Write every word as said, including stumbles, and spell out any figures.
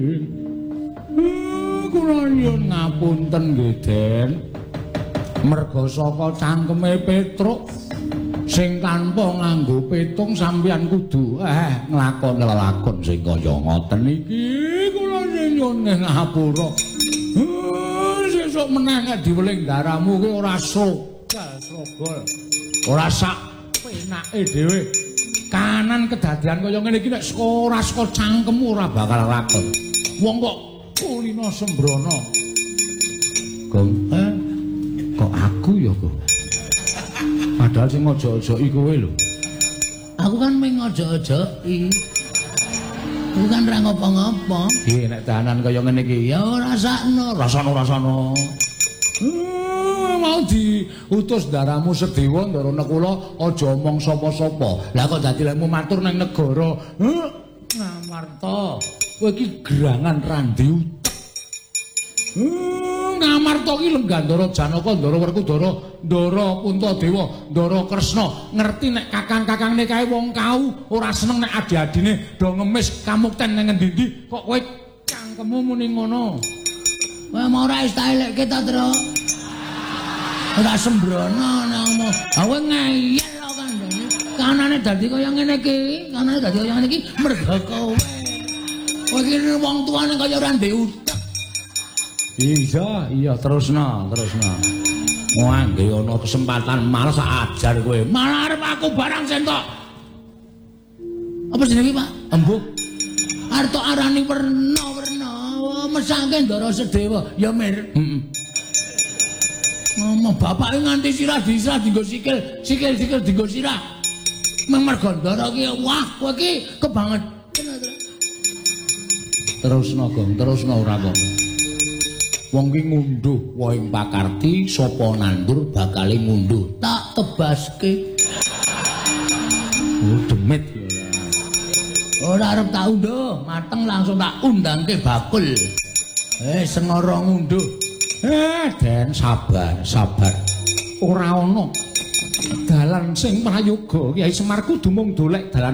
Kula nyuwun ngapunten nggih, Den. Merga saka cangkeme Petruk sing tanpa nganggo petung sampeyan kudu eh nglakon lelakon sing kaya ngoten iki. Kula nyuwun ngapura. Sesuk meneh nek diweling daramu ki ora sogal srogol. Ora sak penake dhewe. Kanan kedadian kaya ngene iki nek ora saka cangkemmu ora bakal lakon. Wong kok kulino sembrono. Gong, eh, kok aku ya kok? Padahal sing ojo-ojoki kowe lho. Aku kan meng ojo-ojoki. Aku kan ra ngopo-ngopo. Piye nek dahanan kaya ngene iki? Ya ora sakno, Rasana rasana. Uh, mau diutus daramu Sedewa ndara nekula aja omong sapa-sapa. Lah kok dadi lekmu matur nang negara. Huh? Ngamarta. Kowe iki gerangan randi utek. Hmm, Ngamarta ki Lenggandara Janaka, Ndara Werkudara, Ndara Puntadewa, Ndara Kresna ngerti nek kakang-kakangne kae wong kau ora seneng nek adi-adine do ngemis kamukten nang endi-endi kok kowe cangkemmu muni ngono. Kowe mau ora wis tak elekke ta, Tru? Ora sembrono nangmu. Kowe ngeyel kok kandhane. Kanane dadi kaya ngene iki, kanane dadi kaya ngene iki merga kowe. Kowe iki wong tuane kaya ora ndek utek. Iya, iya terusna, terusna. Wah, nggih ana kesempatan malah sak ajar kowe. Malah arep aku barang sentok. Apa jenenge, Pak? Embuh. Arep tok arani werna-werna. Mesake Ndara Sedewa, ya mir. Heeh. Ngomong bapake nganti sirah disirah dienggo sikil, sikil-sikil dienggo sirah. Meng merga Ndara ki wah, kowe ki kebanget. Terusna, Gong, terusna ora kok. Wong ki ngunduh woing pakarti sapa nandur bakale ngunduh Tak tebaske. oh demit Ora arep tak unduh, mateng langsung tak undangke bakul. Eh sengara ngunduh. eh Den sabar sabar ora ana dalan sing prayoga Kyai Semar kudu mung dolek dalan